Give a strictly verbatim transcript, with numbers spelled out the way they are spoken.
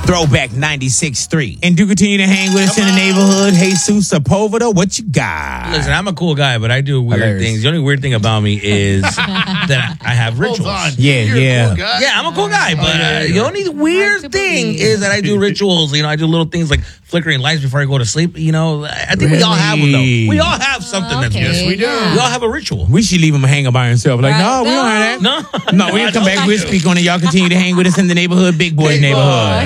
Throwback ninety-six point three. And do continue to hang with us Come in the on. neighborhood. Jesus Sepulveda, what you got? Listen, I'm a cool guy, but I do weird Hilarious. things. The only weird thing about me is that I have rituals. Hold on. Yeah, You're a yeah. cool guy? Yeah, I'm a cool guy, but Oh, yeah, uh, yeah. the only weird to thing believe. is that I do rituals. You know, I do little things like flickering lights before I go to sleep. You know, I think we all have one, though. Really? We all have something that's Okay, good. Yes, we do. yeah. We all have a ritual. We should leave him hanging by himself. Like, Right. no, we don't have that. No, No, we'll I come don't back. We'll think speak on it. Y'all continue to hang with us in the neighborhood, Big Boys Big neighborhood.